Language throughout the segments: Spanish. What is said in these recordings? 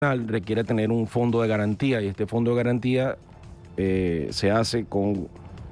requiere tener un fondo de garantía, y este fondo de garantía se hace con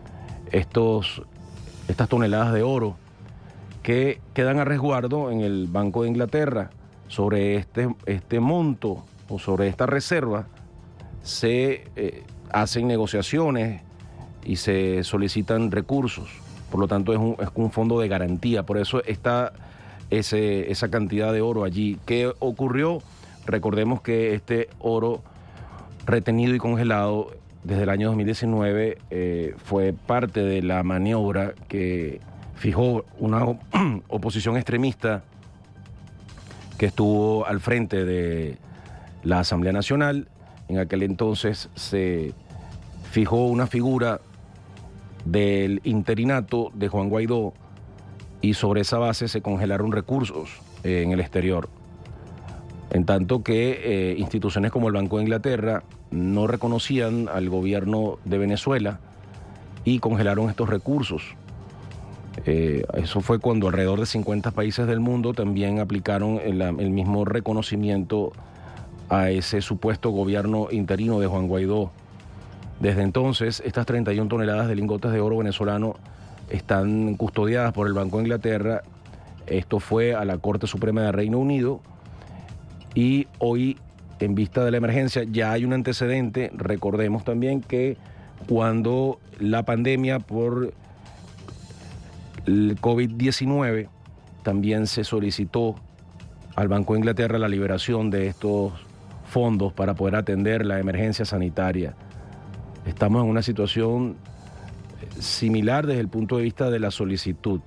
estas toneladas de oro que quedan a resguardo en el Banco de Inglaterra. Sobre este monto o sobre esta reserva se hacen negociaciones y se solicitan recursos. Por lo tanto, es un fondo de garantía. Por eso está esa cantidad de oro allí. ¿Qué ocurrió? Recordemos que este oro retenido y congelado desde el año 2019 fue parte de la maniobra que fijó una oposición extremista que estuvo al frente de la Asamblea Nacional. En aquel entonces se fijó una figura del interinato de Juan Guaidó y sobre esa base se congelaron recursos en el exterior. En tanto que instituciones como el Banco de Inglaterra no reconocían al gobierno de Venezuela y congelaron estos recursos. Eso fue cuando alrededor de 50 países del mundo también aplicaron el mismo reconocimiento a ese supuesto gobierno interino de Juan Guaidó. Desde entonces, estas 31 toneladas de lingotes de oro venezolano están custodiadas por el Banco de Inglaterra. Esto fue a la Corte Suprema de Reino Unido y hoy, en vista de la emergencia, ya hay un antecedente. Recordemos también que cuando la pandemia por el COVID-19 también se solicitó al Banco de Inglaterra la liberación de estos fondos para poder atender la emergencia sanitaria. Estamos en una situación similar desde el punto de vista de la solicitud.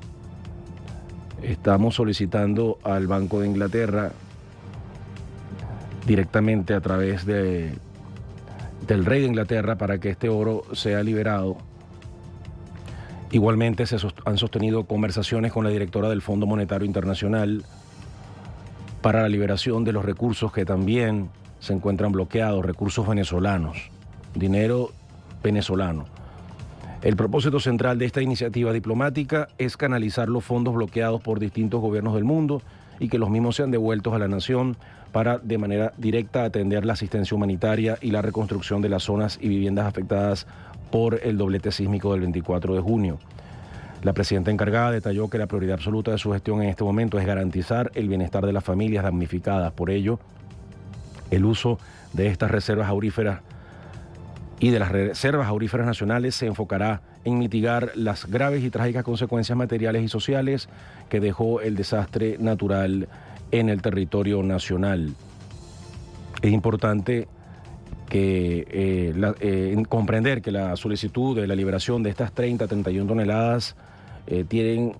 Estamos solicitando al Banco de Inglaterra directamente a través del rey de Inglaterra para que este oro sea liberado. Igualmente han sostenido conversaciones con la directora del Fondo Monetario Internacional para la liberación de los recursos que también se encuentran bloqueados, recursos venezolanos, dinero venezolano. El propósito central de esta iniciativa diplomática es canalizar los fondos bloqueados por distintos gobiernos del mundo y que los mismos sean devueltos a la nación para de manera directa atender la asistencia humanitaria y la reconstrucción de las zonas y viviendas afectadas por el doblete sísmico del 24 de junio. La presidenta encargada detalló que la prioridad absoluta de su gestión en este momento es garantizar el bienestar de las familias damnificadas. Por ello, el uso de estas reservas auríferas y de las reservas auríferas nacionales se enfocará en mitigar las graves y trágicas consecuencias materiales y sociales que dejó el desastre natural en el territorio nacional. Es importante comprender que la solicitud de la liberación de estas 31 toneladas tienen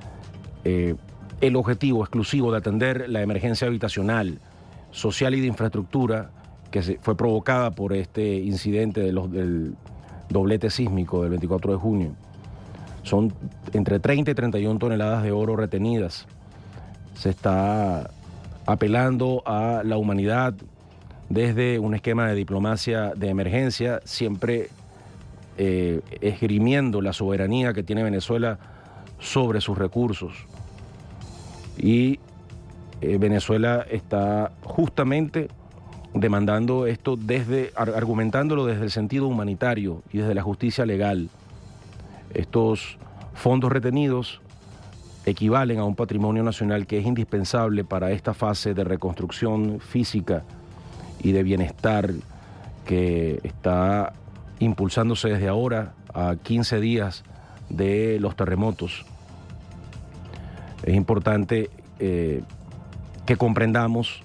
el objetivo exclusivo de atender la emergencia habitacional, social y de infraestructura que fue provocada por este incidente del doblete sísmico del 24 de junio. Son entre 30 y 31 toneladas de oro retenidas. Se está apelando a la humanidad desde un esquema de diplomacia de emergencia, siempre esgrimiendo la soberanía que tiene Venezuela sobre sus recursos. Y Venezuela está justamente demandando esto argumentándolo desde el sentido humanitario y desde la justicia legal. Estos fondos retenidos equivalen a un patrimonio nacional que es indispensable para esta fase de reconstrucción física y de bienestar que está impulsándose desde ahora a 15 días de los terremotos. Es importante que comprendamos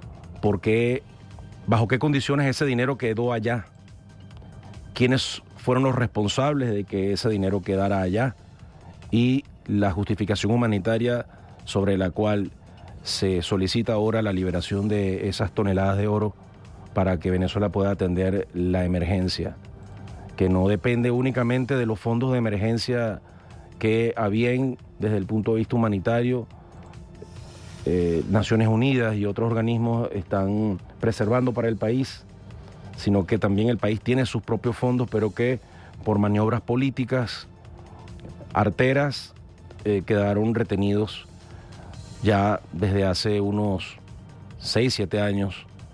bajo qué condiciones ese dinero quedó allá, quiénes fueron los responsables de que ese dinero quedara allá y la justificación humanitaria sobre la cual se solicita ahora la liberación de esas toneladas de oro para que Venezuela pueda atender la emergencia, que no depende únicamente de los fondos de emergencia que a bien desde el punto de vista humanitario Naciones Unidas y otros organismos están preservando para el país, sino que también el país tiene sus propios fondos, pero que por maniobras políticas arteras quedaron retenidos ya desde hace unos 6, 7 años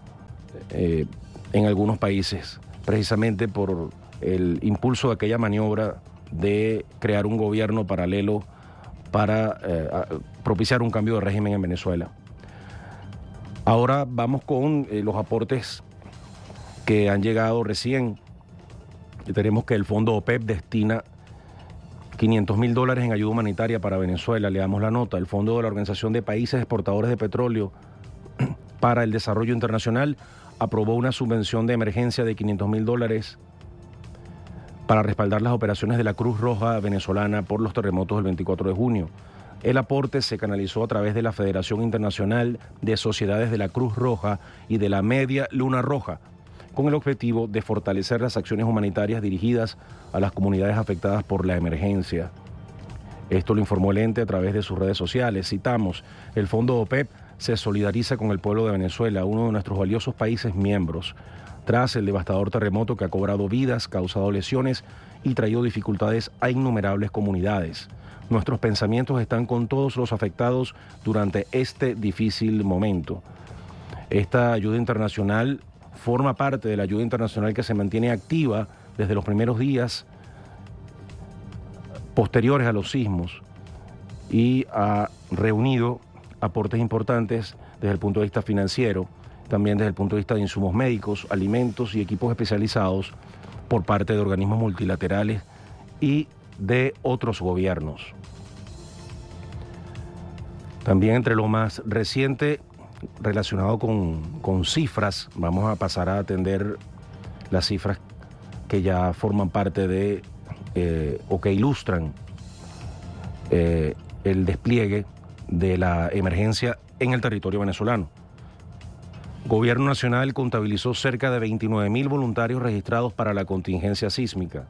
en algunos países, precisamente por el impulso de aquella maniobra de crear un gobierno paralelo para propiciar un cambio de régimen en Venezuela. Ahora vamos con los aportes que han llegado recién. Tenemos que el Fondo OPEP destina $500.000 en ayuda humanitaria para Venezuela. Le damos la nota. El Fondo de la Organización de Países Exportadores de Petróleo para el Desarrollo Internacional aprobó una subvención de emergencia de $500.000 para respaldar las operaciones de la Cruz Roja venezolana por los terremotos del 24 de junio. El aporte se canalizó a través de la Federación Internacional de Sociedades de la Cruz Roja y de la Media Luna Roja, con el objetivo de fortalecer las acciones humanitarias dirigidas a las comunidades afectadas por la emergencia. Esto lo informó el ente a través de sus redes sociales. Citamos, el Fondo OPEP se solidariza con el pueblo de Venezuela, uno de nuestros valiosos países miembros, tras el devastador terremoto que ha cobrado vidas, causado lesiones y traído dificultades a innumerables comunidades. Nuestros pensamientos están con todos los afectados durante este difícil momento. Esta ayuda internacional forma parte de la ayuda internacional que se mantiene activa desde los primeros días posteriores a los sismos y ha reunido aportes importantes desde el punto de vista financiero, también desde el punto de vista de insumos médicos, alimentos y equipos especializados por parte de organismos multilaterales y de otros gobiernos. También entre lo más reciente relacionado con cifras, vamos a pasar a atender las cifras que ya forman parte de o que ilustran el despliegue de la emergencia en el territorio venezolano. Gobierno Nacional contabilizó cerca de 29.000 voluntarios registrados para la contingencia sísmica.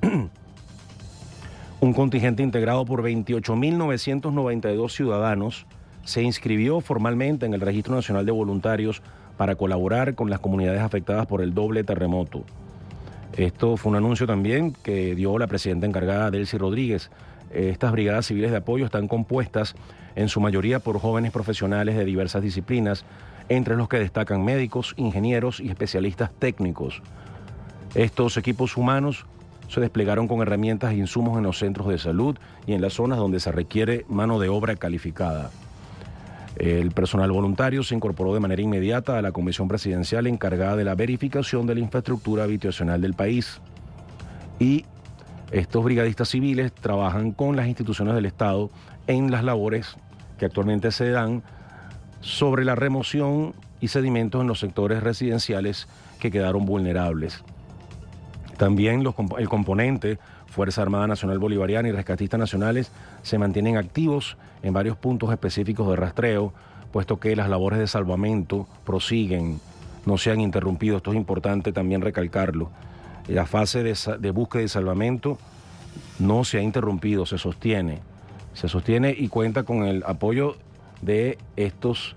Un contingente integrado por 28.992 ciudadanos se inscribió formalmente en el Registro Nacional de Voluntarios para colaborar con las comunidades afectadas por el doble terremoto. Esto fue un anuncio también que dio la presidenta encargada, Delcy Rodríguez. Estas brigadas civiles de apoyo están compuestas en su mayoría por jóvenes profesionales de diversas disciplinas, entre los que destacan médicos, ingenieros y especialistas técnicos. Estos equipos humanos se desplegaron con herramientas e insumos en los centros de salud y en las zonas donde se requiere mano de obra calificada. El personal voluntario se incorporó de manera inmediata a la Comisión Presidencial encargada de la verificación de la infraestructura habitacional del país. Y estos brigadistas civiles trabajan con las instituciones del Estado en las labores que actualmente se dan sobre la remoción y sedimentos en los sectores residenciales que quedaron vulnerables. También el componente Fuerza Armada Nacional Bolivariana y Rescatistas Nacionales se mantienen activos en varios puntos específicos de rastreo, puesto que las labores de salvamento prosiguen, no se han interrumpido. Esto es importante también recalcarlo. La fase de búsqueda y salvamento no se ha interrumpido, se sostiene y cuenta con el apoyo de estos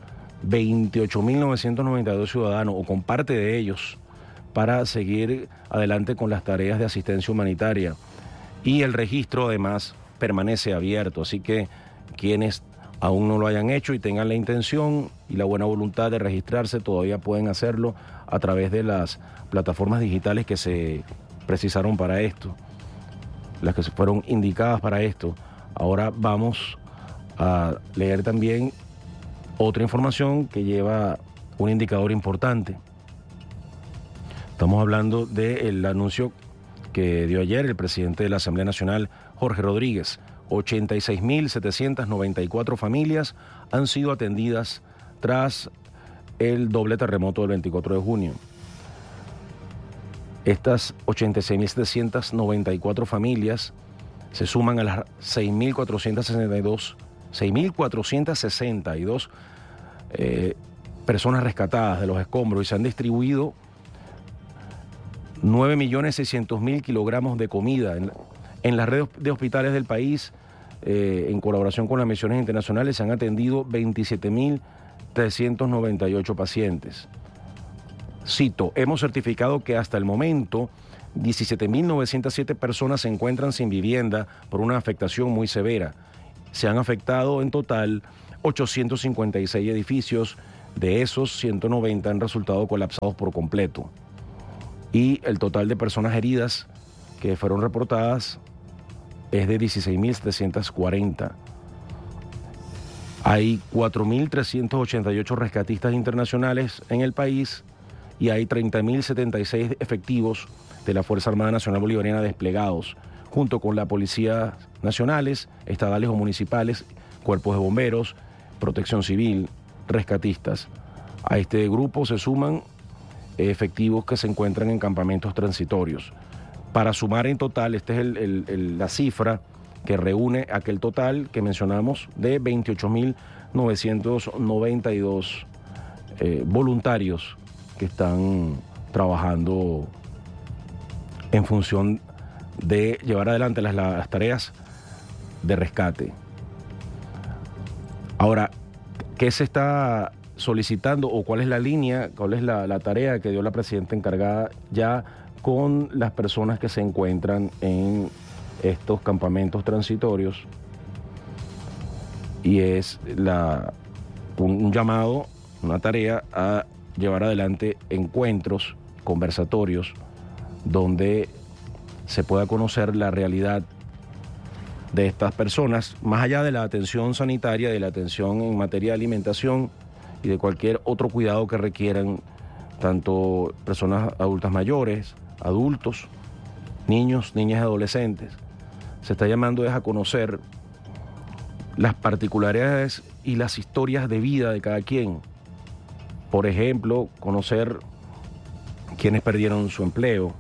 28.992 ciudadanos, o con parte de ellos, para seguir adelante con las tareas de asistencia humanitaria. Y el registro además permanece abierto, así que quienes aún no lo hayan hecho y tengan la intención y la buena voluntad de registrarse, todavía pueden hacerlo a través de las plataformas digitales que se precisaron para esto, las que fueron indicadas para esto. Ahora vamos a leer también otra información que lleva un indicador importante. Estamos hablando del anuncio que dio ayer el presidente de la Asamblea Nacional, Jorge Rodríguez. 86.794 familias han sido atendidas tras el doble terremoto del 24 de junio. Estas 86.794 familias se suman a las 6.462 personas rescatadas de los escombros, y se han distribuido 9.600.000 kilogramos de comida en las redes de hospitales del país. En colaboración con las misiones internacionales se han atendido 27.398 pacientes. Cito, hemos certificado que hasta el momento 17.907 personas se encuentran sin vivienda por una afectación muy severa. Se han afectado en total 856 edificios De esos, 190 han resultado colapsados por completo. Y el total de personas heridas que fueron reportadas es de 16.740. Hay 4.388 rescatistas internacionales en el país y hay 30.076 efectivos de la Fuerza Armada Nacional Bolivariana desplegados, junto con las policías nacionales, estadales o municipales, cuerpos de bomberos, protección civil, rescatistas. A este grupo se suman efectivos que se encuentran en campamentos transitorios. Para sumar en total, esta es la cifra que reúne aquel total que mencionamos de 28.992 voluntarios que están trabajando en función de llevar adelante las tareas de rescate. Ahora, ¿qué se está solicitando o cuál es la línea, cuál es la tarea que dio la presidenta encargada ya con las personas que se encuentran en estos campamentos transitorios? Y es un llamado, una tarea a llevar adelante encuentros, conversatorios, donde se pueda conocer la realidad de estas personas, más allá de la atención sanitaria, de la atención en materia de alimentación y de cualquier otro cuidado que requieran tanto personas adultas mayores, adultos, niños, niñas y adolescentes. Se está llamando a conocer las particularidades y las historias de vida de cada quien. Por ejemplo, conocer quienes perdieron su empleo,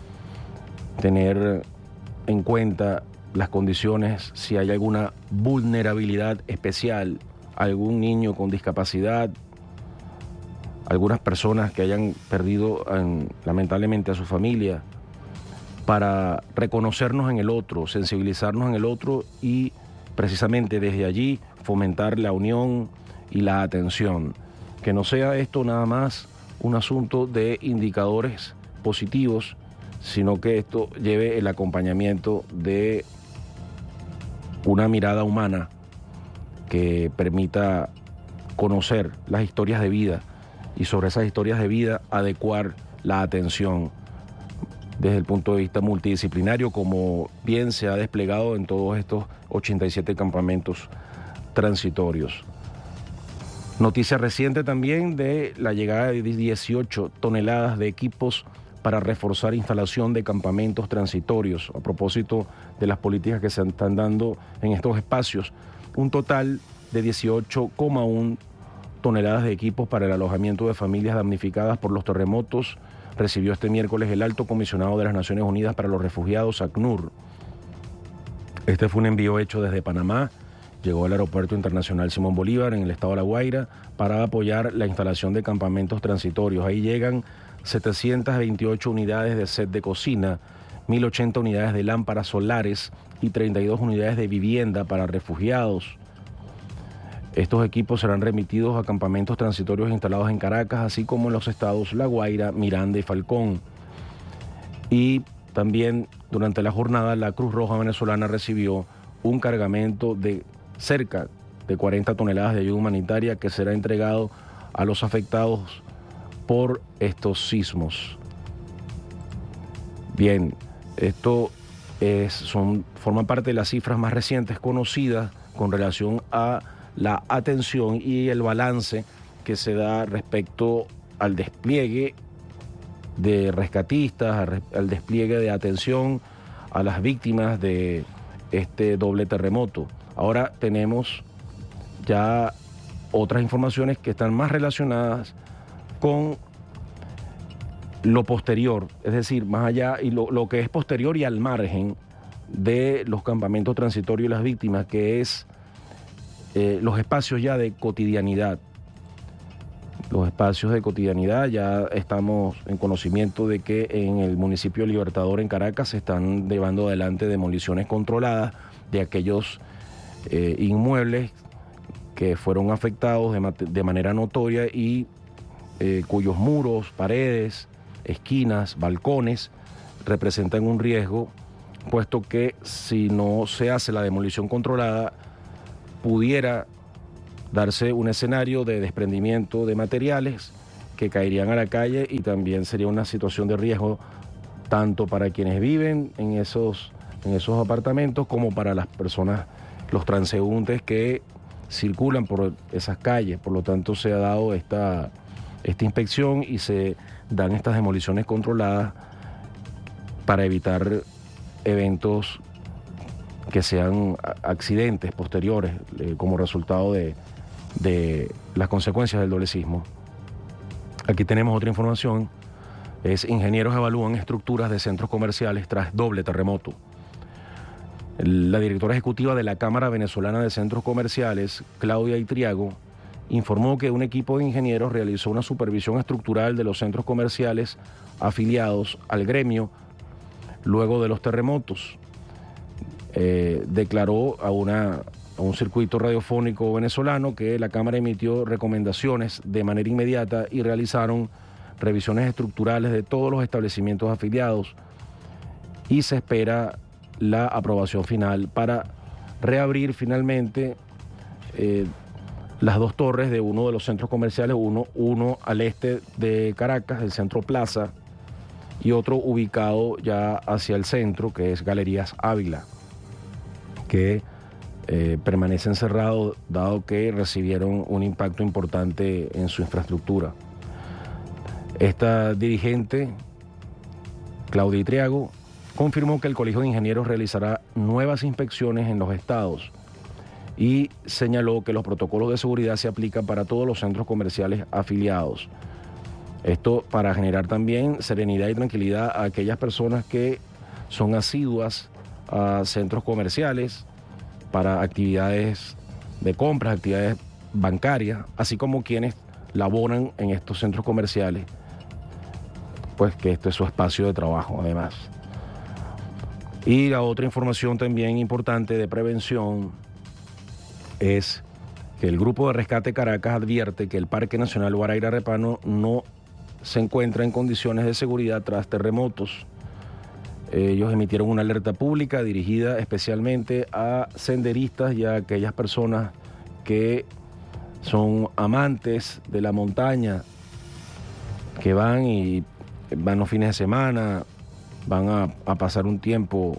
tener en cuenta las condiciones, si hay alguna vulnerabilidad especial, algún niño con discapacidad, algunas personas que hayan perdido lamentablemente a su familia, para reconocernos en el otro, sensibilizarnos en el otro y precisamente desde allí fomentar la unión y la atención. Que no sea esto nada más un asunto de indicadores positivos, sino que esto lleve el acompañamiento de una mirada humana que permita conocer las historias de vida y sobre esas historias de vida adecuar la atención desde el punto de vista multidisciplinario, como bien se ha desplegado en todos estos 87 campamentos transitorios. Noticia reciente también de la llegada de 18 toneladas de equipos para reforzar instalación de campamentos transitorios, a propósito de las políticas que se están dando en estos espacios. Un total de 18,1 toneladas de equipos para el alojamiento de familias damnificadas por los terremotos recibió este miércoles el Alto Comisionado de las Naciones Unidas para los Refugiados, ACNUR. Este fue un envío hecho desde Panamá, llegó al Aeropuerto Internacional Simón Bolívar en el estado de La Guaira para apoyar la instalación de campamentos transitorios. Ahí llegan 728 unidades de set de cocina, 1.080 unidades de lámparas solares y 32 unidades de vivienda para refugiados. Estos equipos serán remitidos a campamentos transitorios instalados en Caracas, así como en los estados La Guaira, Miranda y Falcón. Y también durante la jornada la Cruz Roja Venezolana recibió un cargamento de cerca de 40 toneladas de ayuda humanitaria que será entregado a los afectados por estos sismos. Bien, esto forma parte de las cifras más recientes conocidas con relación a la atención y el balance que se da respecto al despliegue de rescatistas, al despliegue de atención a las víctimas de este doble terremoto. Ahora tenemos ya otras informaciones que están más relacionadas con lo posterior, es decir, más allá y lo que es posterior y al margen de los campamentos transitorios y las víctimas, que es los espacios ya de cotidianidad. Los espacios de cotidianidad, ya estamos en conocimiento de que en el municipio Libertador en Caracas se están llevando adelante demoliciones controladas de aquellos inmuebles que fueron afectados de manera notoria y cuyos muros, paredes, esquinas, balcones representan un riesgo, puesto que si no se hace la demolición controlada pudiera darse un escenario de desprendimiento de materiales que caerían a la calle, y también sería una situación de riesgo tanto para quienes viven en esos apartamentos como para las personas, los transeúntes que circulan por esas calles. Por lo tanto, se ha dado esta inspección y se dan estas demoliciones controladas para evitar eventos que sean accidentes posteriores como resultado de las consecuencias del doble sismo. Aquí tenemos otra información. Ingenieros evalúan estructuras de centros comerciales tras doble terremoto. La directora ejecutiva de la Cámara Venezolana de Centros Comerciales, Claudia Itriago, informó que un equipo de ingenieros realizó una supervisión estructural de los centros comerciales afiliados al gremio luego de los terremotos. Declaró a un circuito radiofónico venezolano que la Cámara emitió recomendaciones de manera inmediata y realizaron revisiones estructurales de todos los establecimientos afiliados, y se espera la aprobación final para reabrir finalmente las dos torres de uno de los centros comerciales, uno al este de Caracas, el Centro Plaza, y otro ubicado ya hacia el centro, que es Galerías Ávila, que permanecen cerrados dado que recibieron un impacto importante en su infraestructura. Esta dirigente, Claudia Itriago, confirmó que el Colegio de Ingenieros realizará nuevas inspecciones en los estados y señaló que los protocolos de seguridad se aplican para todos los centros comerciales afiliados. Esto para generar también serenidad y tranquilidad a aquellas personas que son asiduas a centros comerciales para actividades de compras, actividades bancarias, así como quienes laboran en estos centros comerciales, pues que este es su espacio de trabajo además. Y la otra información también importante de prevención es que el Grupo de Rescate Caracas advierte que el Parque Nacional Guaraíra Repano no se encuentra en condiciones de seguridad tras terremotos. Ellos emitieron una alerta pública dirigida especialmente a senderistas y a aquellas personas que son amantes de la montaña, que van los fines de semana, van a pasar un tiempo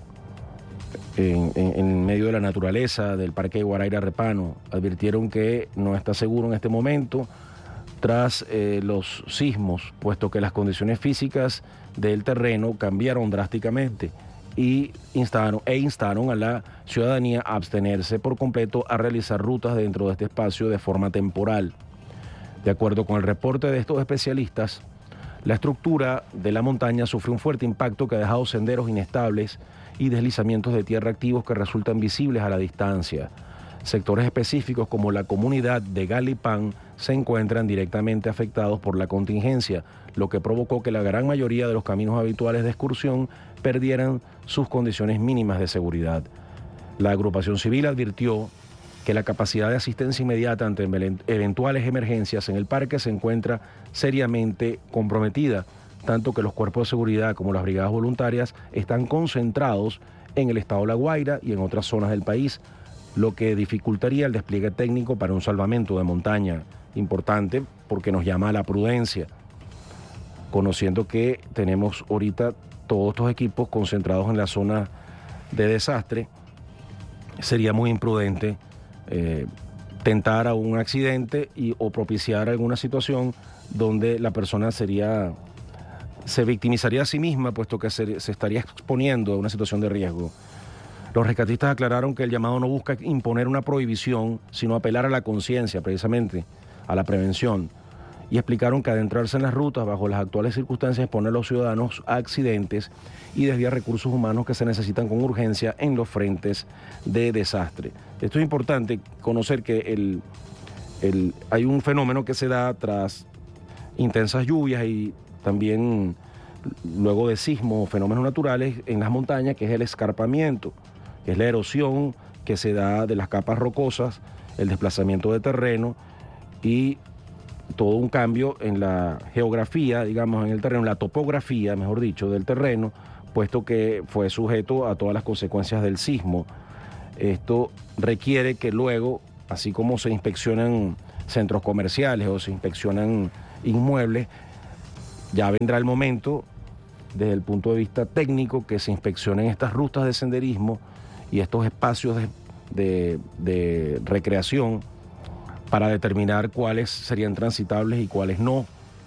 en medio de la naturaleza del Parque Guaraíra Repano. Advirtieron que no está seguro en este momento tras los sismos, puesto que las condiciones físicas del terreno cambiaron drásticamente, y instaron a la ciudadanía a abstenerse por completo a realizar rutas dentro de este espacio de forma temporal. De acuerdo con el reporte de estos especialistas, la estructura de la montaña sufrió un fuerte impacto que ha dejado senderos inestables y deslizamientos de tierra activos que resultan visibles a la distancia. Sectores específicos como la comunidad de Galipán se encuentran directamente afectados por la contingencia, lo que provocó que la gran mayoría de los caminos habituales de excursión perdieran sus condiciones mínimas de seguridad. La agrupación civil advirtió que la capacidad de asistencia inmediata ante eventuales emergencias en el parque se encuentra seriamente comprometida, tanto que los cuerpos de seguridad como las brigadas voluntarias están concentrados en el estado La Guaira y en otras zonas del país, lo que dificultaría el despliegue técnico para un salvamento de montaña. Importante porque nos llama a la prudencia, conociendo que tenemos ahorita todos estos equipos concentrados en la zona de desastre. Sería muy imprudente tentar a un accidente o propiciar alguna situación donde la persona se victimizaría a sí misma, puesto que se estaría exponiendo a una situación de riesgo. Los rescatistas aclararon que el llamado no busca imponer una prohibición, sino apelar a la conciencia, precisamente, a la prevención. Y explicaron que adentrarse en las rutas bajo las actuales circunstancias expone a los ciudadanos a accidentes y desvía recursos humanos que se necesitan con urgencia en los frentes de desastre. Esto es importante conocer que hay un fenómeno que se da tras intensas lluvias y también luego de sismos o fenómenos naturales en las montañas, que es el escarpamiento, que es la erosión que se da de las capas rocosas, el desplazamiento de terreno y todo un cambio en la geografía, digamos, en el terreno, la topografía, mejor dicho, del terreno, puesto que fue sujeto a todas las consecuencias del sismo. Esto requiere que luego así como se inspeccionan centros comerciales o se inspeccionan inmuebles, ya vendrá el momento, desde el punto de vista técnico, que se inspeccionen estas rutas de senderismo y estos espacios de recreación para determinar cuáles serían transitables y cuáles no.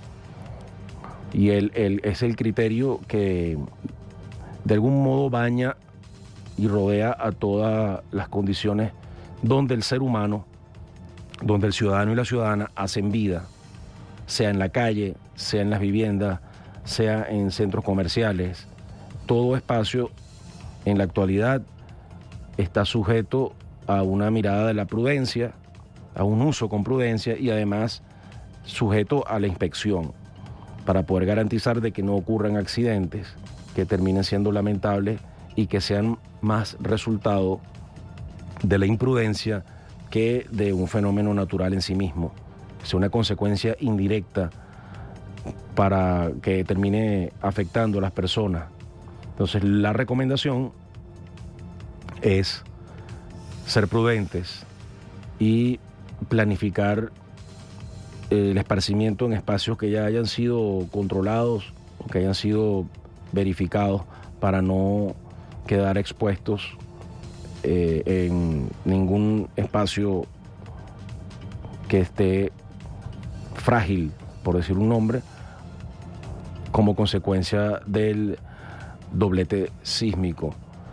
Y es el criterio que de algún modo baña y rodea a todas las condiciones donde el ser humano, donde el ciudadano y la ciudadana hacen vida, sea en la calle, sea en las viviendas, sea en centros comerciales. Todo espacio en la actualidad está sujeto a una mirada de la prudencia, a un uso con prudencia y además sujeto a la inspección para poder garantizar de que no ocurran accidentes que terminen siendo lamentables y que sean más resultado de la imprudencia que de un fenómeno natural en sí mismo. Es una consecuencia indirecta para que termine afectando a las personas. Entonces, la recomendación es ser prudentes y planificar el esparcimiento en espacios que ya hayan sido controlados o que hayan sido verificados para no quedar expuestos en ningún espacio que esté frágil, por decir un nombre, como consecuencia del doblete sísmico.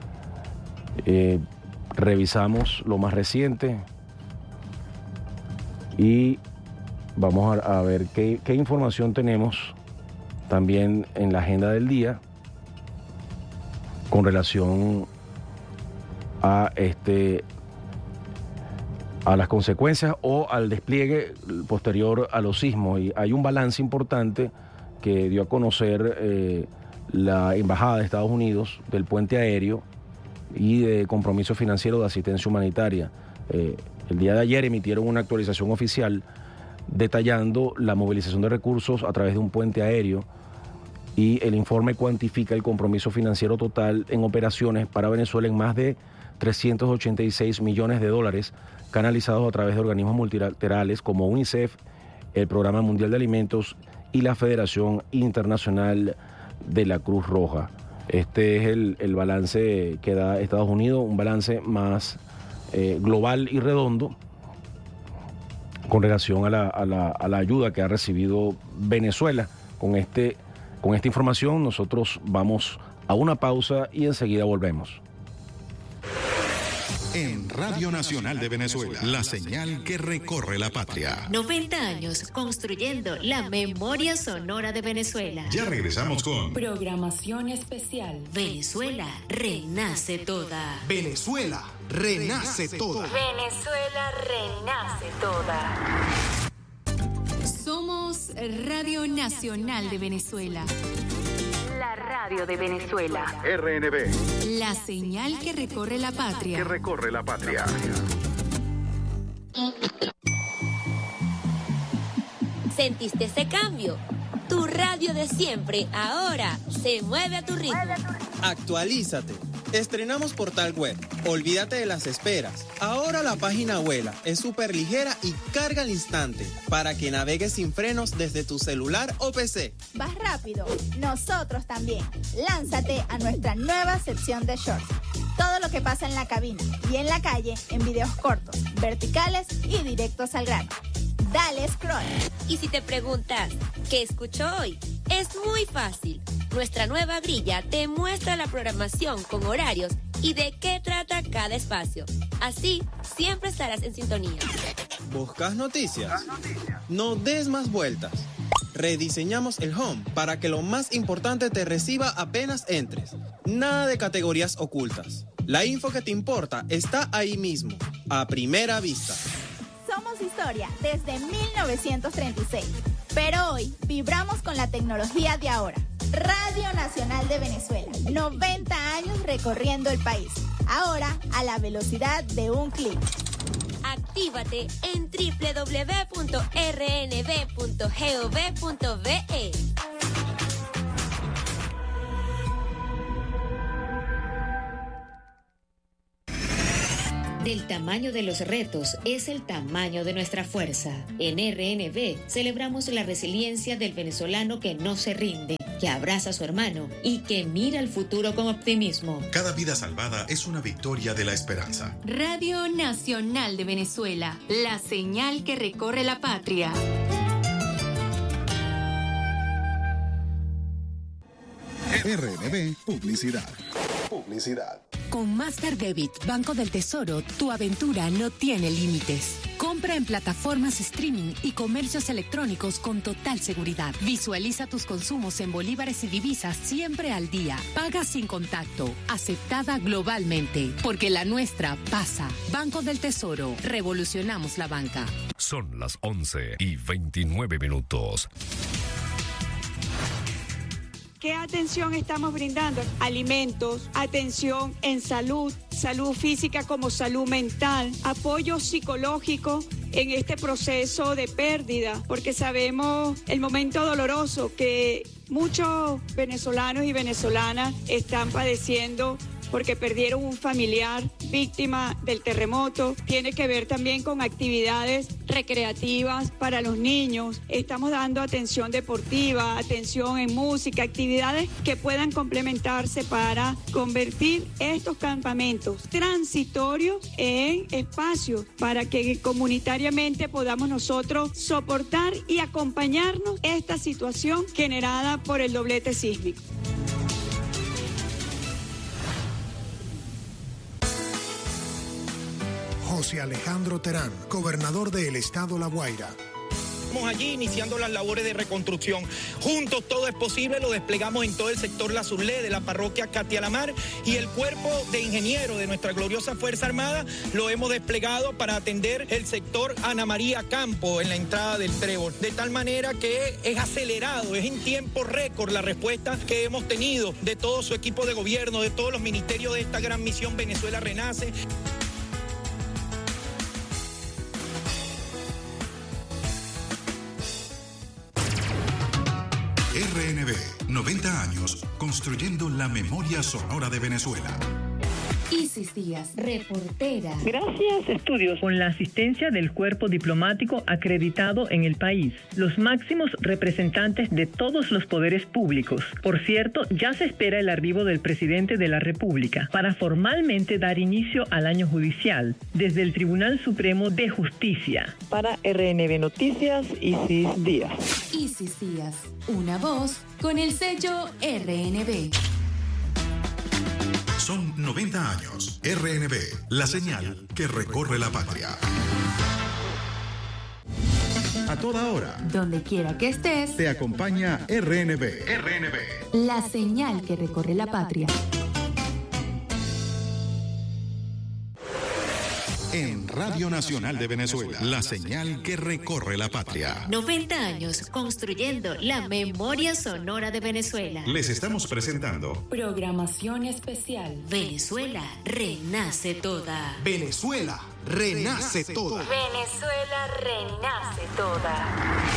Revisamos lo más reciente y vamos a ver qué información tenemos también en la agenda del día con relación a las consecuencias o al despliegue posterior a los sismos. Y hay un balance importante que dio a conocer la Embajada de Estados Unidos del puente aéreo y de compromiso financiero de asistencia humanitaria. El día de ayer emitieron una actualización oficial detallando la movilización de recursos a través de un puente aéreo, y el informe cuantifica el compromiso financiero total en operaciones para Venezuela en más de 386 millones de dólares canalizados a través de organismos multilaterales como UNICEF, el Programa Mundial de Alimentos y la Federación Internacional de la Cruz Roja. Este es el balance que da Estados Unidos, un balance más global y redondo con relación a la ayuda que ha recibido Venezuela. Con esta información nosotros vamos a una pausa y enseguida volvemos. En Radio Nacional de Venezuela, la señal que recorre la patria. 90 años construyendo la memoria sonora de Venezuela. Ya regresamos con programación especial. Venezuela renace toda. Venezuela renace toda. Venezuela renace toda. Somos Radio Nacional de Venezuela. La radio de Venezuela. RNB. La señal que recorre la patria. Que recorre la patria. ¿Sentiste ese cambio? Tu radio de siempre ahora se mueve a tu ritmo. Actualízate. Estrenamos portal web. Olvídate de las esperas. Ahora la página vuela, es súper ligera y carga al instante para que navegues sin frenos desde tu celular o PC. Vas rápido, nosotros también. Lánzate a nuestra nueva sección de shorts. Todo lo que pasa en la cabina y en la calle en videos cortos, verticales y directos al grano. Dale scroll. Y si te preguntas, ¿qué escucho hoy? Es muy fácil. Nuestra nueva grilla te muestra la programación con horarios y de qué trata cada espacio. Así, siempre estarás en sintonía. ¿Buscas noticias? No des más vueltas. Rediseñamos el home para que lo más importante te reciba apenas entres. Nada de categorías ocultas. La info que te importa está ahí mismo, a primera vista. Somos historia desde 1936, pero hoy vibramos con la tecnología de ahora. Radio Nacional de Venezuela, 90 años recorriendo el país, ahora a la velocidad de un clic. Actívate en www.rnb.gov.be. Del tamaño de los retos es el tamaño de nuestra fuerza. En RNB celebramos la resiliencia del venezolano que no se rinde, que abraza a su hermano y que mira al futuro con optimismo. Cada vida salvada es una victoria de la esperanza. Radio Nacional de Venezuela, la señal que recorre la patria. RNB Publicidad. Con Master Debit, Banco del Tesoro, tu aventura no tiene límites. Compra en plataformas streaming y comercios electrónicos con total seguridad. Visualiza tus consumos en bolívares y divisas siempre al día. Paga sin contacto. Aceptada globalmente. Porque la nuestra pasa. Banco del Tesoro. Revolucionamos la banca. Son las 11:29. ¿Qué atención estamos brindando? Alimentos, atención en salud, salud física como salud mental, apoyo psicológico en este proceso de pérdida, porque sabemos el momento doloroso que muchos venezolanos y venezolanas están padeciendo porque perdieron un familiar víctima del terremoto. Tiene que ver también con actividades recreativas para los niños. Estamos dando atención deportiva, atención en música, actividades que puedan complementarse para convertir estos campamentos transitorios en espacios para que comunitariamente podamos nosotros soportar y acompañarnos esta situación generada por el doblete sísmico. José Alejandro Terán, gobernador del estado La Guaira. Estamos allí iniciando las labores de reconstrucción. Juntos todo es posible, lo desplegamos en todo el sector La Zurlé de la parroquia Katia Lamar, y el cuerpo de ingenieros de nuestra gloriosa Fuerza Armada lo hemos desplegado para atender el sector Ana María Campo en la entrada del Trébol. De tal manera que es acelerado, es en tiempo récord la respuesta que hemos tenido de todo su equipo de gobierno, de todos los ministerios de esta gran misión Venezuela Renace. RNB, 90 años construyendo la memoria sonora de Venezuela. Isis Díaz, reportera. Gracias, estudios con la asistencia del cuerpo diplomático acreditado en el país, los máximos representantes de todos los poderes públicos. Por cierto, ya se espera el arribo del presidente de la República para formalmente dar inicio al año judicial desde el Tribunal Supremo de Justicia. Para RNB Noticias, Isis Díaz. Isis Díaz, una voz con el sello RNB. Son 90 años. RNB, la señal que recorre la patria. A toda hora. Donde quiera que estés. Te acompaña RNB. La señal que recorre la patria. En Radio Nacional de Venezuela, la señal que recorre la patria. 90 años construyendo la memoria sonora de Venezuela. Les estamos presentando Programación especial. Venezuela renace toda. Venezuela renace toda. Venezuela renace toda.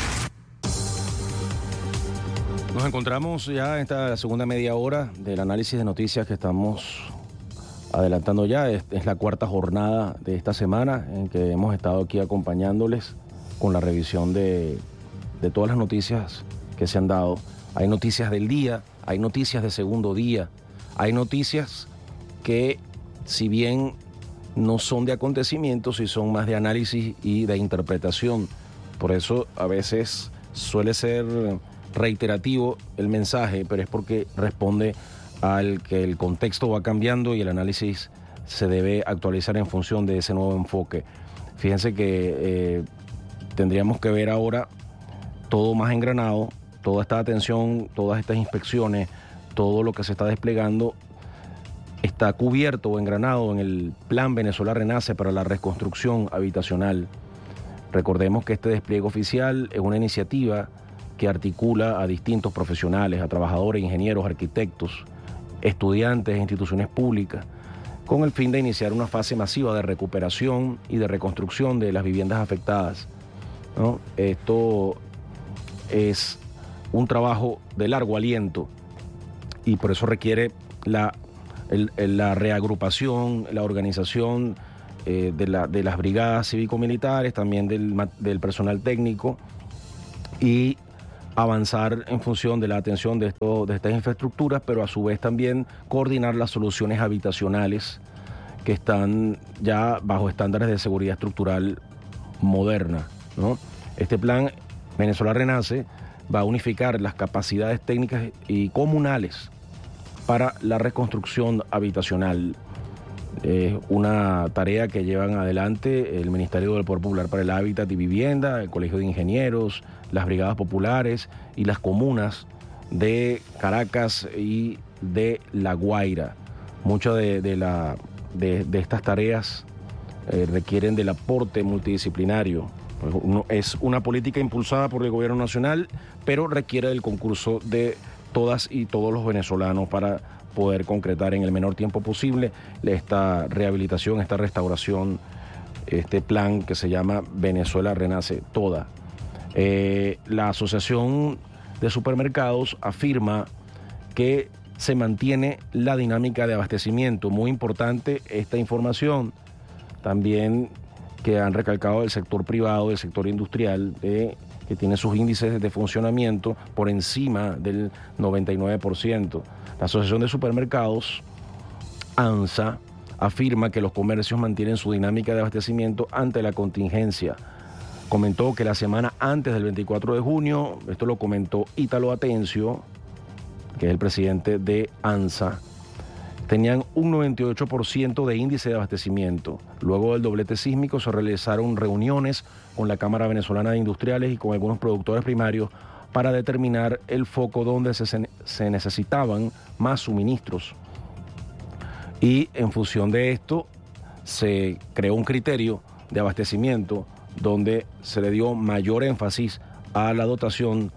Nos encontramos ya en esta segunda media hora del análisis de noticias que estamos adelantando ya. Es la cuarta jornada de esta semana en que hemos estado aquí acompañándoles con la revisión de todas las noticias que se han dado. Hay noticias del día, hay noticias de segundo día, hay noticias que, si bien no son de acontecimientos, sí son más de análisis y de interpretación. Por eso a veces suele ser reiterativo el mensaje, pero es porque responde al que el contexto va cambiando y el análisis se debe actualizar en función de ese nuevo enfoque. Fíjense que tendríamos que ver ahora todo más engranado, toda esta atención, todas estas inspecciones, todo lo que se está desplegando está cubierto o engranado en el Plan Venezuela Renace para la reconstrucción habitacional. Recordemos que este despliegue oficial es una iniciativa que articula a distintos profesionales, a trabajadores, ingenieros, arquitectos, estudiantes e instituciones públicas, con el fin de iniciar una fase masiva de recuperación y de reconstrucción de las viviendas afectadas, ¿no? Esto es un trabajo de largo aliento y por eso requiere la reagrupación, la organización de las brigadas cívico-militares, también del personal técnico, y avanzar en función de la atención de estas infraestructuras, pero a su vez también coordinar las soluciones habitacionales que están ya bajo estándares de seguridad estructural moderna, ¿no? Este plan Venezuela Renace va a unificar las capacidades técnicas y comunales para la reconstrucción habitacional. Una tarea que llevan adelante el Ministerio del Poder Popular para el Hábitat y Vivienda, el Colegio de Ingenieros, las brigadas populares y las comunas de Caracas y de La Guaira. Muchas de estas tareas requieren del aporte multidisciplinario. Es una política impulsada por el gobierno nacional, pero requiere del concurso de todas y todos los venezolanos para poder concretar en el menor tiempo posible esta rehabilitación, esta restauración, este plan que se llama Venezuela Renace Toda. La Asociación de Supermercados afirma que se mantiene la dinámica de abastecimiento. Muy importante esta información. También que han recalcado el sector privado, el sector industrial, que tiene sus índices de funcionamiento por encima del 99%. La Asociación de Supermercados, ANSA, afirma que los comercios mantienen su dinámica de abastecimiento ante la contingencia. Comentó que la semana antes del 24 de junio, esto lo comentó Ítalo Atencio, que es el presidente de ANSA, tenían un 98% de índice de abastecimiento. Luego del doblete sísmico se realizaron reuniones con la Cámara Venezolana de Industriales y con algunos productores primarios para determinar el foco donde se necesitaban más suministros. Y en función de esto se creó un criterio de abastecimiento donde se le dio mayor énfasis a la dotación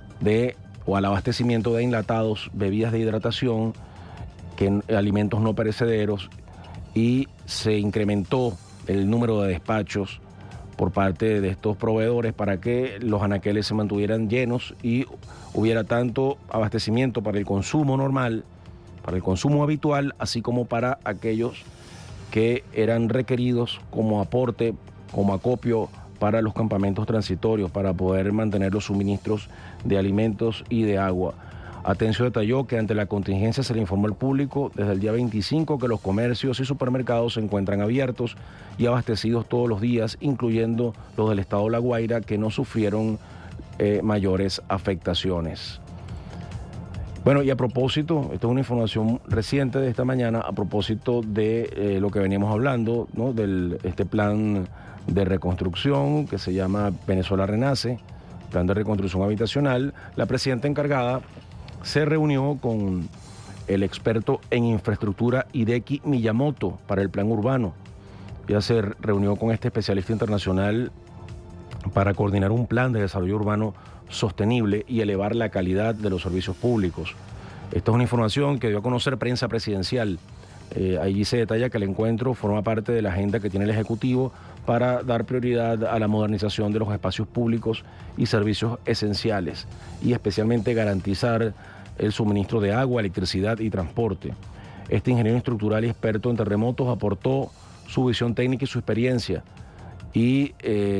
o al abastecimiento de enlatados, bebidas de hidratación, alimentos no perecederos, y se incrementó el número de despachos por parte de estos proveedores para que los anaqueles se mantuvieran llenos y hubiera tanto abastecimiento para el consumo normal, para el consumo habitual, así como para aquellos que eran requeridos como aporte, como acopio para los campamentos transitorios, para poder mantener los suministros de alimentos y de agua. Atencio detalló que ante la contingencia se le informó al público desde el día 25 que los comercios y supermercados se encuentran abiertos y abastecidos todos los días, incluyendo los del estado La Guaira, que no sufrieron mayores afectaciones. Bueno, y a propósito, esta es una información reciente de esta mañana, a propósito de lo que veníamos hablando, ¿no? Este plan de reconstrucción que se llama Venezuela Renace, plan de reconstrucción habitacional. La presidenta encargada se reunió con el experto en infraestructura Hideki Miyamoto para el plan urbano. Ya se reunió con este especialista internacional para coordinar un plan de desarrollo urbano sostenible y elevar la calidad de los servicios públicos. Esta es una información que dio a conocer prensa presidencial. Allí se detalla que el encuentro forma parte de la agenda que tiene el Ejecutivo para dar prioridad a la modernización de los espacios públicos y servicios esenciales, y especialmente garantizar el suministro de agua, electricidad y transporte. Este ingeniero estructural y experto en terremotos aportó su visión técnica y su experiencia, y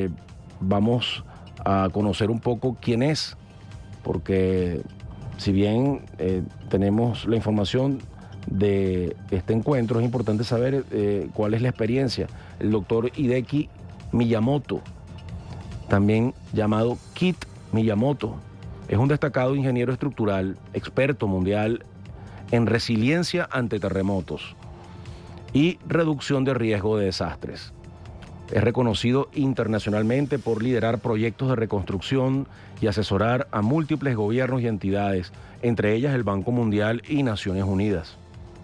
vamos a conocer un poco quién es, porque si bien tenemos la información de este encuentro, es importante saber cuál es la experiencia. El doctor Hideki Miyamoto, también llamado Kit Miyamoto, es un destacado ingeniero estructural, experto mundial en resiliencia ante terremotos y reducción de riesgo de desastres. Es reconocido internacionalmente por liderar proyectos de reconstrucción y asesorar a múltiples gobiernos y entidades, entre ellas el Banco Mundial y Naciones Unidas.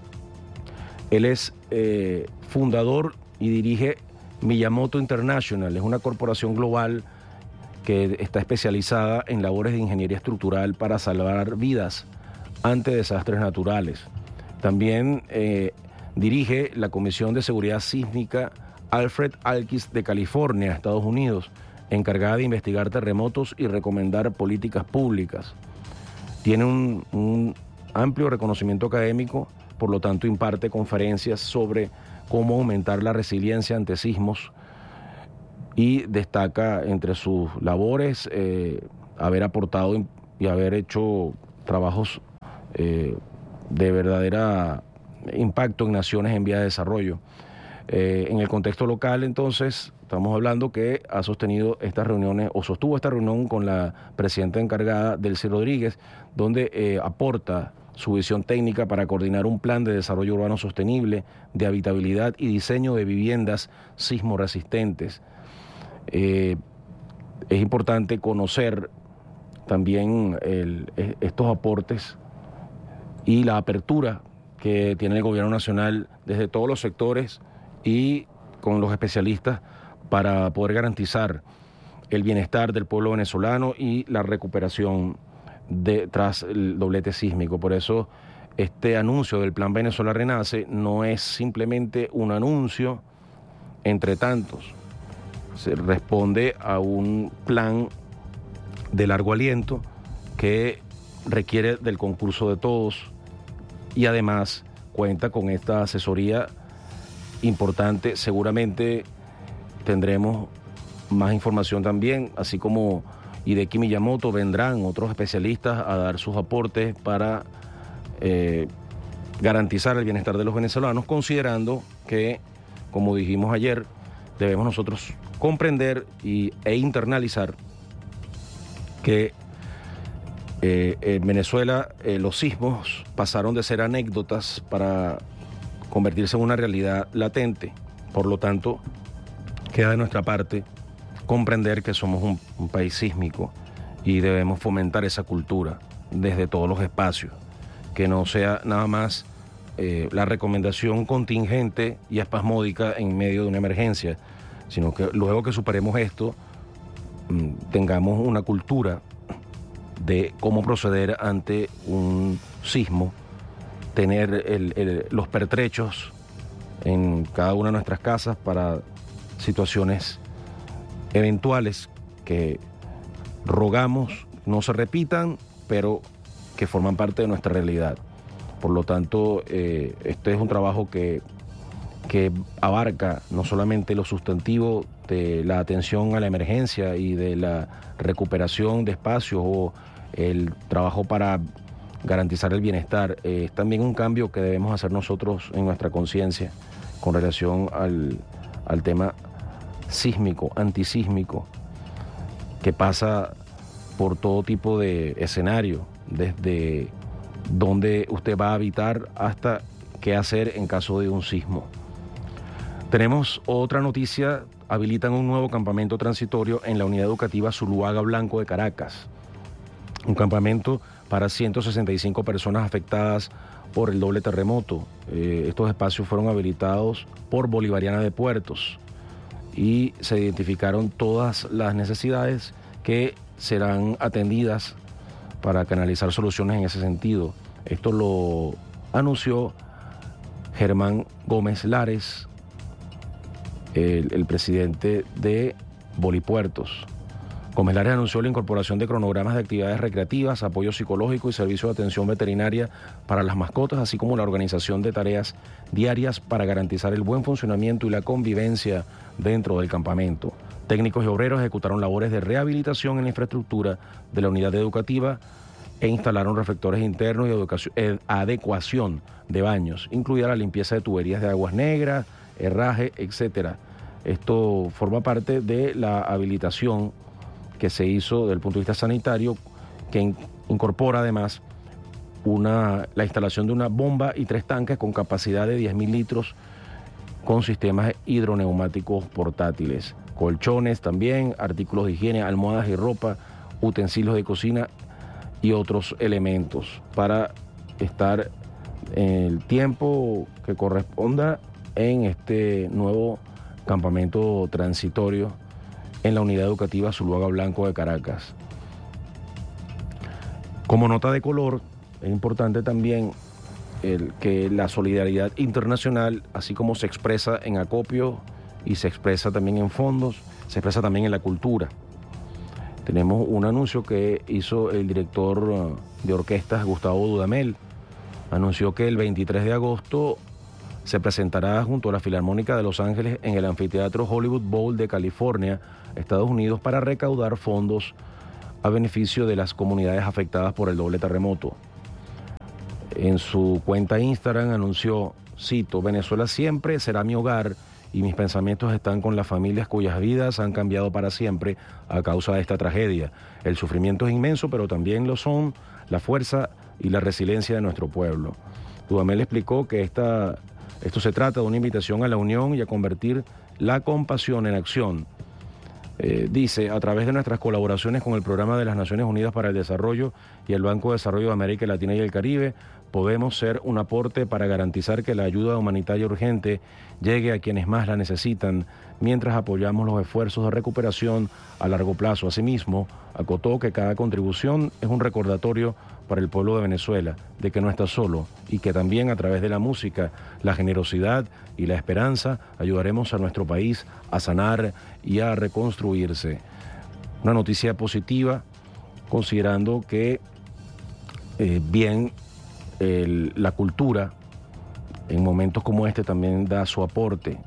Él es fundador y dirige Miyamoto International, es una corporación global que está especializada en labores de ingeniería estructural para salvar vidas ante desastres naturales. También dirige la Comisión de Seguridad Sísmica Alfred Alkis de California, Estados Unidos, encargada de investigar terremotos y recomendar políticas públicas. Tiene un amplio reconocimiento académico, por lo tanto imparte conferencias sobre cómo aumentar la resiliencia ante sismos, y destaca entre sus labores haber aportado y haber hecho trabajos de verdadera impacto en naciones en vías de desarrollo. En el contexto local, entonces, estamos hablando que ha sostenido estas reuniones, o sostuvo esta reunión con la presidenta encargada, Delcy Rodríguez, donde aporta su visión técnica para coordinar un plan de desarrollo urbano sostenible, de habitabilidad y diseño de viviendas sismo resistentes. Es importante conocer también estos aportes y la apertura que tiene el gobierno nacional desde todos los sectores y con los especialistas para poder garantizar el bienestar del pueblo venezolano y la recuperación tras el doblete sísmico. Por eso este anuncio del Plan Venezuela Renace no es simplemente un anuncio entre tantos. Se responde a un plan de largo aliento que requiere del concurso de todos y además cuenta con esta asesoría importante. Seguramente tendremos más información también, así como Hideki Miyamoto, vendrán otros especialistas a dar sus aportes para garantizar el bienestar de los venezolanos, considerando que, como dijimos ayer, debemos nosotros comprender e internalizar que en Venezuela los sismos pasaron de ser anécdotas para convertirse en una realidad latente. Por lo tanto, queda de nuestra parte comprender que somos un país sísmico y debemos fomentar esa cultura desde todos los espacios, que no sea nada más la recomendación contingente y espasmódica en medio de una emergencia, sino que luego que superemos esto, tengamos una cultura de cómo proceder ante un sismo, tener los pertrechos en cada una de nuestras casas para situaciones eventuales que rogamos no se repitan, pero que forman parte de nuestra realidad. Por lo tanto, este es un trabajo que abarca no solamente lo sustantivo de la atención a la emergencia y de la recuperación de espacios o el trabajo para garantizar el bienestar, es también un cambio que debemos hacer nosotros en nuestra conciencia con relación al tema sísmico, antisísmico, que pasa por todo tipo de escenario, desde dónde usted va a habitar hasta qué hacer en caso de un sismo. Tenemos otra noticia: habilitan un nuevo campamento transitorio en la unidad educativa Zuluaga Blanco de Caracas. Un campamento para 165 personas afectadas por el doble terremoto. Estos espacios fueron habilitados por Bolivariana de Puertos y se identificaron todas las necesidades que serán atendidas para canalizar soluciones en ese sentido. Esto lo anunció Germán Gómez Lares, el presidente de Bolipuertos. Gómez Lares anunció la incorporación de cronogramas de actividades recreativas, apoyo psicológico y servicio de atención veterinaria para las mascotas, así como la organización de tareas diarias para garantizar el buen funcionamiento y la convivencia dentro del campamento. Técnicos y obreros ejecutaron labores de rehabilitación en la infraestructura de la unidad educativa e instalaron reflectores internos y adecuación de baños, incluida la limpieza de tuberías de aguas negras, herraje, etcétera. Esto forma parte de la habilitación que se hizo desde el punto de vista sanitario, que incorpora además la instalación de una bomba y 3 tanques con capacidad de 10.000 litros con sistemas hidroneumáticos portátiles, colchones también, artículos de higiene, almohadas y ropa, utensilios de cocina y otros elementos para estar en el tiempo que corresponda en este nuevo campamento transitorio en la unidad educativa Zuluaga Blanco de Caracas. Como nota de color, es importante también que la solidaridad internacional, así como se expresa en acopio y se expresa también en fondos, se expresa también en la cultura. Tenemos un anuncio que hizo el director de orquestas, Gustavo Dudamel. Anunció que el 23 de agosto se presentará junto a la Filarmónica de Los Ángeles en el anfiteatro Hollywood Bowl de California, Estados Unidos, para recaudar fondos a beneficio de las comunidades afectadas por el doble terremoto. En su cuenta Instagram anunció, cito, Venezuela siempre será mi hogar y mis pensamientos están con las familias cuyas vidas han cambiado para siempre a causa de esta tragedia. El sufrimiento es inmenso, pero también lo son la fuerza y la resiliencia de nuestro pueblo. Dudamel explicó que esto se trata de una invitación a la unión y a convertir la compasión en acción. Dice, a través de nuestras colaboraciones con el Programa de las Naciones Unidas para el Desarrollo y el Banco de Desarrollo de América Latina y el Caribe, podemos ser un aporte para garantizar que la ayuda humanitaria urgente llegue a quienes más la necesitan, mientras apoyamos los esfuerzos de recuperación a largo plazo. Asimismo, acotó que cada contribución es un recordatorio para el pueblo de Venezuela de que no está solo y que también a través de la música, la generosidad y la esperanza ayudaremos a nuestro país a sanar y a reconstruirse. Una noticia positiva, considerando que la cultura en momentos como este también da su aporte.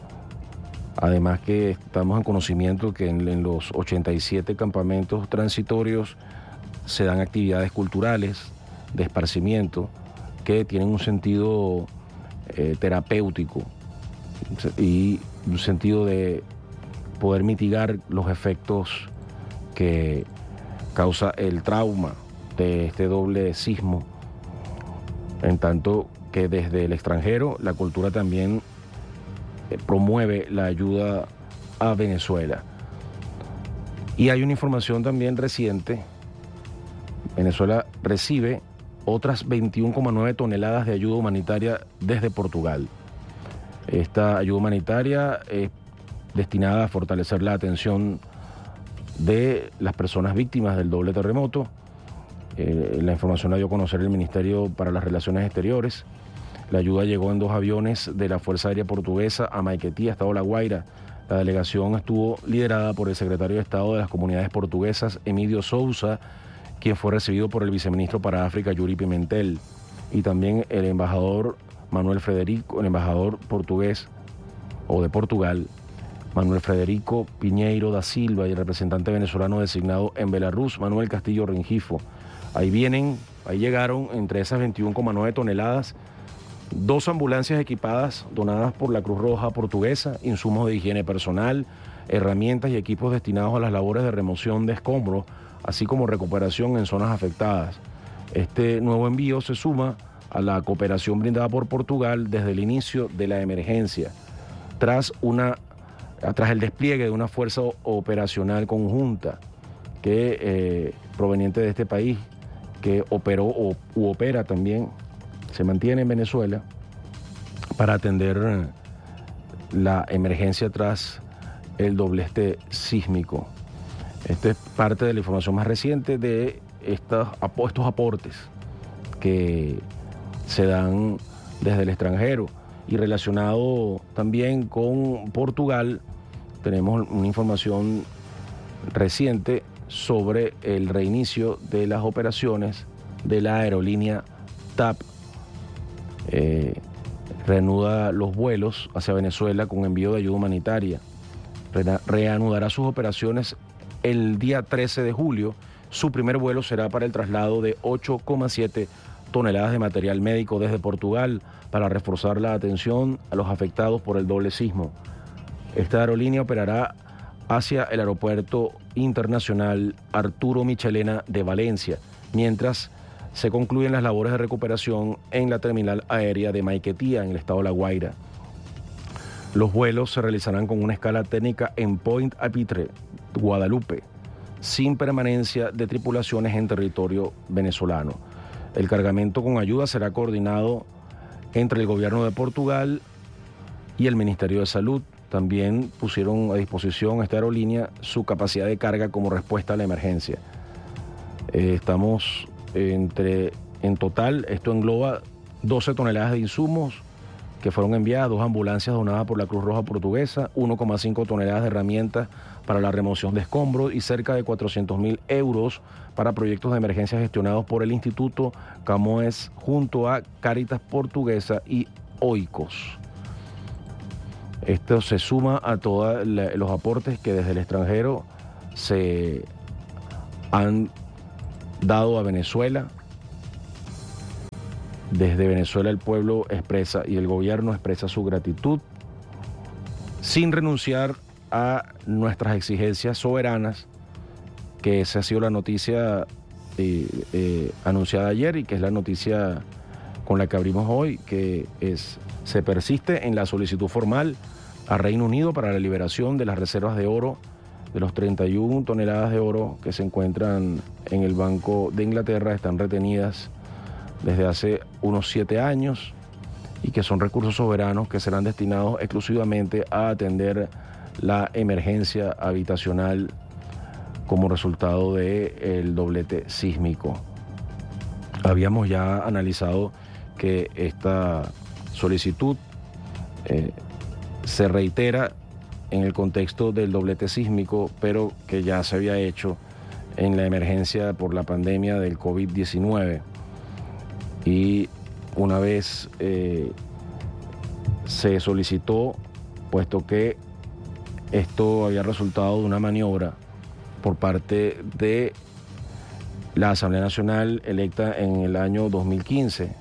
Además que estamos en conocimiento que en los 87 campamentos transitorios se dan actividades culturales de esparcimiento que tienen un sentido terapéutico y un sentido de poder mitigar los efectos que causa el trauma de este doble sismo, en tanto que desde el extranjero la cultura también promueve la ayuda a Venezuela. Y hay una información también reciente. Venezuela recibe otras 21,9 toneladas de ayuda humanitaria desde Portugal. Esta ayuda humanitaria es destinada a fortalecer la atención de las personas víctimas del doble terremoto. La información la dio a conocer el Ministerio para las Relaciones Exteriores. La ayuda llegó en 2 aviones de la Fuerza Aérea Portuguesa a Maiquetía, Estado La Guaira. La delegación estuvo liderada por el secretario de Estado de las Comunidades Portuguesas, Emílio Sousa, quien fue recibido por el viceministro para África, Yuri Pimentel, y también el embajador Manuel Frederico, el embajador portugués o de Portugal, Manuel Frederico Piñeiro da Silva, y el representante venezolano designado en Belarus, Manuel Castillo Rengifo. Ahí llegaron entre esas 21,9 toneladas 2 ambulancias equipadas donadas por la Cruz Roja Portuguesa, insumos de higiene personal, herramientas y equipos destinados a las labores de remoción de escombros, así como recuperación en zonas afectadas. Este nuevo envío se suma a la cooperación brindada por Portugal desde el inicio de la emergencia, tras el despliegue de una fuerza operacional conjunta que proveniente de este país, que operó u opera también, se mantiene en Venezuela para atender la emergencia tras el doblete sísmico. Esta es parte de la información más reciente de estos aportes que se dan desde el extranjero. Y relacionado también con Portugal, tenemos una información reciente sobre el reinicio de las operaciones de la aerolínea TAP. Reanuda los vuelos hacia Venezuela con envío de ayuda humanitaria. Reanudará sus operaciones el día 13 de julio. Su primer vuelo será para el traslado de 8,7 toneladas de material médico desde Portugal para reforzar la atención a los afectados por el doble sismo. Esta aerolínea operará hacia el aeropuerto internacional Arturo Michelena de Valencia, mientras se concluyen las labores de recuperación en la terminal aérea de Maiquetía, en el estado de La Guaira. Los vuelos se realizarán con una escala técnica en Pointe-à-Pitre, Guadalupe, sin permanencia de tripulaciones en territorio venezolano. El cargamento con ayuda será coordinado entre el gobierno de Portugal y el Ministerio de Salud. También pusieron a disposición esta aerolínea su capacidad de carga como respuesta a la emergencia. Estamos en total, esto engloba 12 toneladas de insumos que fueron enviadas, 2 ambulancias donadas por la Cruz Roja Portuguesa, 1,5 toneladas de herramientas para la remoción de escombros y cerca de 400.000 euros para proyectos de emergencia gestionados por el Instituto Camões junto a Cáritas Portuguesa y OICOS. Esto se suma a todos los aportes que desde el extranjero se han dado a Venezuela. Desde Venezuela el pueblo expresa y el gobierno expresa su gratitud sin renunciar a nuestras exigencias soberanas, que esa ha sido la noticia anunciada ayer y que es la noticia con la que abrimos hoy, que se persiste en la solicitud formal a Reino Unido para la liberación de las reservas de oro, de los 31 toneladas de oro que se encuentran en el Banco de Inglaterra, están retenidas desde hace unos 7 años y que son recursos soberanos que serán destinados exclusivamente a atender la emergencia habitacional como resultado del doblete sísmico. Habíamos ya analizado que esta solicitud se reitera en el contexto del doblete sísmico, pero que ya se había hecho en la emergencia por la pandemia del COVID-19. Y una vez se solicitó, puesto que esto había resultado de una maniobra por parte de la Asamblea Nacional electa en el año 2015,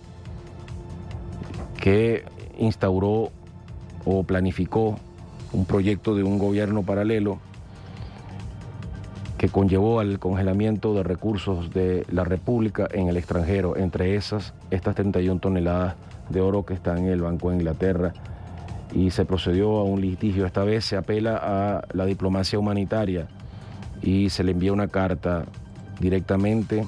que instauró o planificó un proyecto de un gobierno paralelo que conllevó al congelamiento de recursos de la República en el extranjero, entre estas 31 toneladas de oro que están en el Banco de Inglaterra, y se procedió a un litigio. Esta vez se apela a la diplomacia humanitaria y se le envía una carta directamente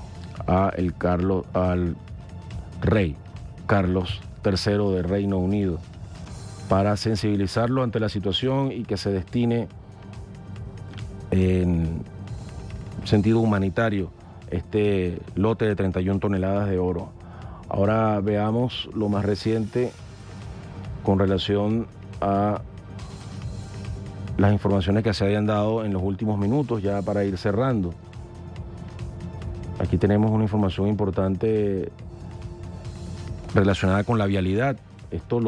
al rey Carlos III de Reino Unido para sensibilizarlo ante la situación y que se destine en sentido humanitario este lote de 31 toneladas de oro. Ahora veamos lo más reciente con relación a las informaciones que se hayan dado en los últimos minutos, ya para ir cerrando. Aquí tenemos una información importante relacionada con la vialidad. Esto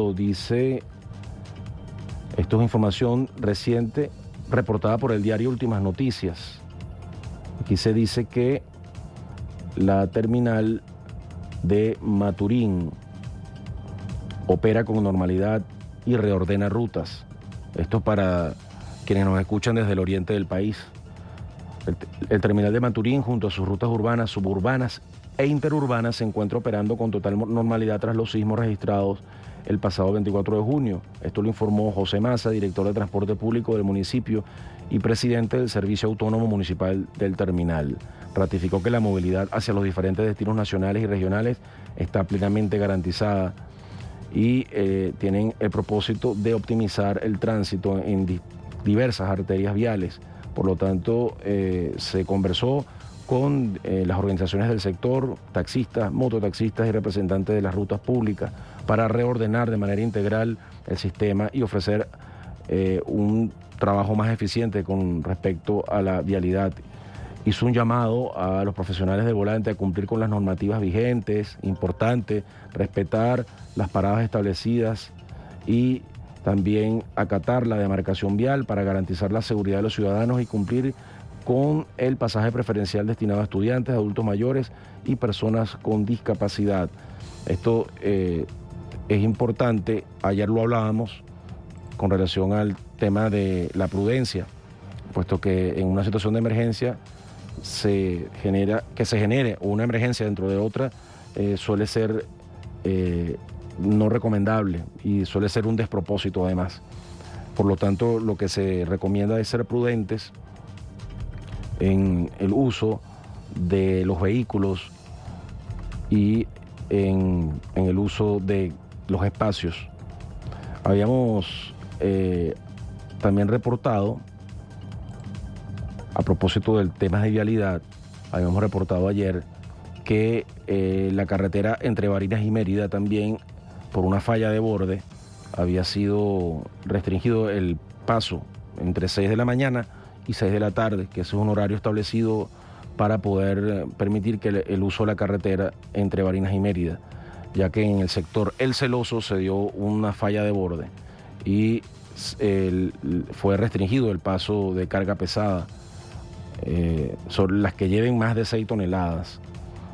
es información reciente reportada por el diario Últimas Noticias. Aquí se dice que la terminal de Maturín opera con normalidad y reordena rutas. Esto para quienes nos escuchan desde el oriente del país. El terminal de Maturín, junto a sus rutas urbanas, suburbanas e interurbanas, se encuentra operando con total normalidad tras los sismos registrados el pasado 24 de junio. Esto lo informó José Maza, director de Transporte Público del municipio y presidente del Servicio Autónomo Municipal del terminal. Ratificó que la movilidad hacia los diferentes destinos nacionales y regionales está plenamente garantizada y tienen el propósito de optimizar el tránsito en diversas arterias viales. Por lo tanto, se conversó con las organizaciones del sector, taxistas, mototaxistas y representantes de las rutas públicas para reordenar de manera integral el sistema y ofrecer un trabajo más eficiente con respecto a la vialidad. Hizo un llamado a los profesionales del volante a cumplir con las normativas vigentes, importante, respetar las paradas establecidas y también acatar la demarcación vial para garantizar la seguridad de los ciudadanos y cumplir con el pasaje preferencial destinado a estudiantes, adultos mayores y personas con discapacidad. Esto es importante. Ayer lo hablábamos con relación al tema de la prudencia, puesto que en una situación de emergencia se genere una emergencia dentro de otra suele ser no recomendable y suele ser un despropósito además. Por lo tanto, lo que se recomienda es ser prudentes en el uso de los vehículos y en el uso de los espacios. Habíamos también reportado, a propósito del tema de vialidad, habíamos reportado ayer que la carretera entre Barinas y Mérida también, por una falla de borde, había sido restringido el paso entre 6 de la mañana y 6 de la tarde, que ese es un horario establecido para poder permitir que el uso de la carretera entre Barinas y Mérida. ya que en el sector El Celoso se dio una falla de borde y fue restringido el paso de carga pesada sobre las que lleven más de 6 toneladas,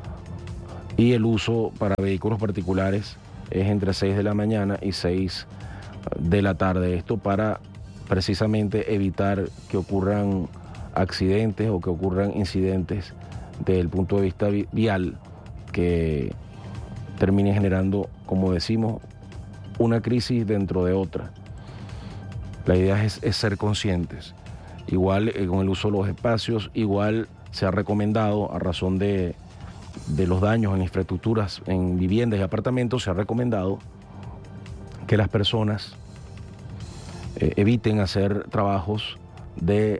y el uso para vehículos particulares es entre 6 de la mañana y 6 de la tarde. Esto para precisamente evitar que ocurran accidentes o que ocurran incidentes desde el punto de vista vial que termine generando, como decimos, una crisis dentro de otra. La idea es ser conscientes. Igual con el uso de los espacios, igual se ha recomendado, a razón de los daños en infraestructuras, en viviendas y apartamentos, se ha recomendado que las personas eviten hacer trabajos de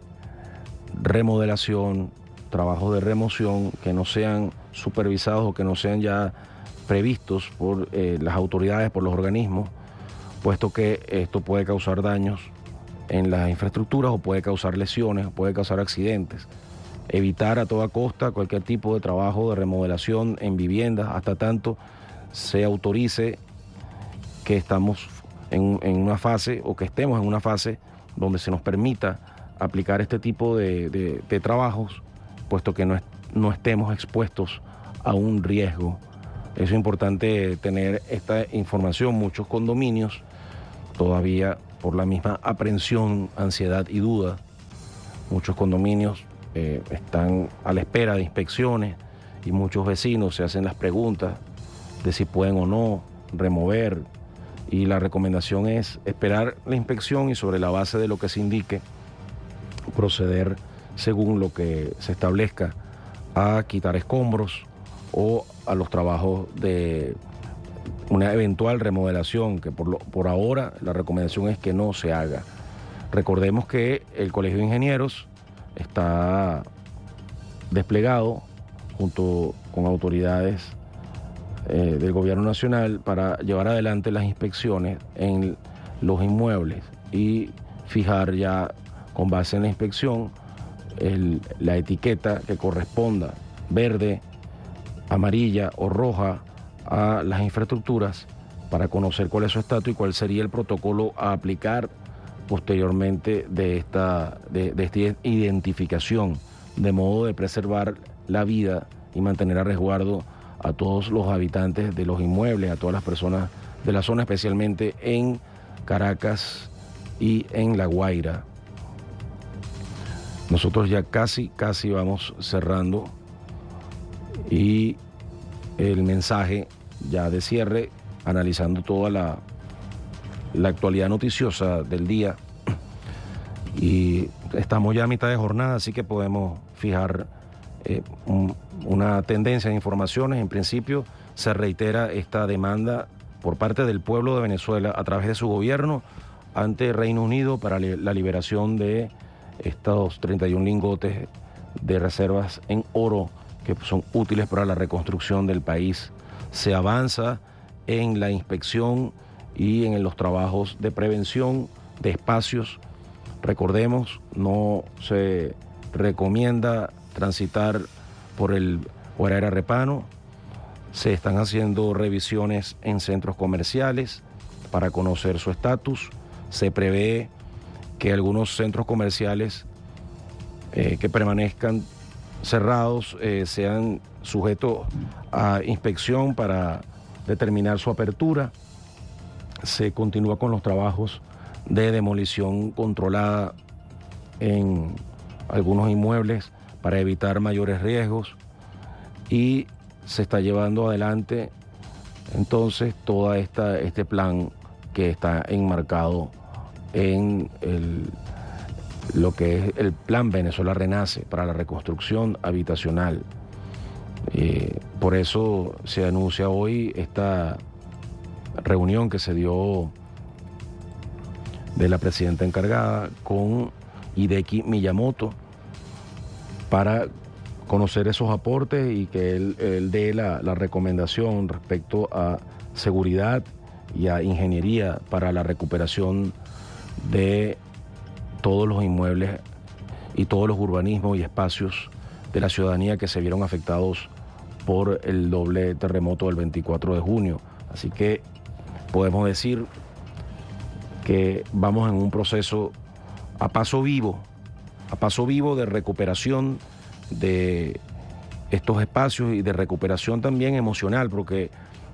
remodelación, trabajos de remoción que no sean supervisados o que no sean ya previstos por las autoridades, por los organismos, puesto que esto puede causar daños en las infraestructuras o puede causar lesiones, o puede causar accidentes. Evitar a toda costa cualquier tipo de trabajo de remodelación en viviendas hasta tanto se autorice que estamos en una fase, o que estemos en una fase donde se nos permita aplicar este tipo de trabajos, puesto que no estemos expuestos a un riesgo. Es importante tener esta información. Muchos condominios todavía, por la misma aprensión, ansiedad y duda, muchos condominios están a la espera de inspecciones y muchos vecinos se hacen las preguntas de si pueden o no remover, y la recomendación es esperar la inspección y sobre la base de lo que se indique proceder según lo que se establezca a quitar escombros o a los trabajos de una eventual remodelación, que por ahora la recomendación es que no se haga. Recordemos que el Colegio de Ingenieros está desplegado junto con autoridades del Gobierno Nacional para llevar adelante las inspecciones en los inmuebles y fijar ya, con base en la inspección, la etiqueta que corresponda, verde, amarilla o roja, a las infraestructuras, para conocer cuál es su estatus y cuál sería el protocolo a aplicar posteriormente de esta identificación, de modo de preservar la vida y mantener a resguardo a todos los habitantes de los inmuebles, a todas las personas de la zona, especialmente en Caracas y en La Guaira. Nosotros ya casi vamos cerrando, y el mensaje ya de cierre, analizando toda la actualidad noticiosa del día, y estamos ya a mitad de jornada, así que podemos fijar una tendencia de informaciones. En principio se reitera esta demanda por parte del pueblo de Venezuela a través de su gobierno ante Reino Unido para la liberación de estos 31 lingotes de reservas en oro que son útiles para la reconstrucción del país. Se avanza en la inspección y en los trabajos de prevención de espacios. Recordemos, no se recomienda transitar por el Guarara Repano. Se están haciendo revisiones en centros comerciales para conocer su estatus. Se prevé que algunos centros comerciales que permanezcan cerrados sean sujetos a inspección para determinar su apertura. Se continúa con los trabajos de demolición controlada en algunos inmuebles para evitar mayores riesgos, y se está llevando adelante entonces todo este plan que está enmarcado en lo que es el Plan Venezuela Renace para la reconstrucción habitacional. Por eso se anuncia hoy esta reunión que se dio de la presidenta encargada con Hideki Miyamoto para conocer esos aportes y que él dé la recomendación respecto a seguridad y a ingeniería para la recuperación de todos los inmuebles y todos los urbanismos y espacios de la ciudadanía que se vieron afectados por el doble terremoto del 24 de junio. Así que podemos decir que vamos en un proceso a paso vivo de recuperación de estos espacios y de recuperación también emocional, porque